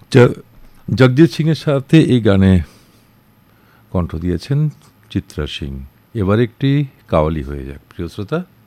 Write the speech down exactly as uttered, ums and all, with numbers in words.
জগজিৎ সিং এর সাথে এই গানে কণ্ঠ দিয়েছেন চিত্রা সিং। এবার একটি কাওয়ালি হয়ে যাক প্রিয় শ্রোতা।